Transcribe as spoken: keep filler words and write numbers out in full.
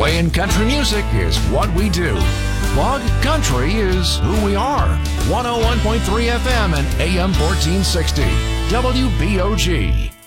Playing country music is what we do. Bog Country is who we are. one oh one point three F M and A M fourteen sixty. W B O G.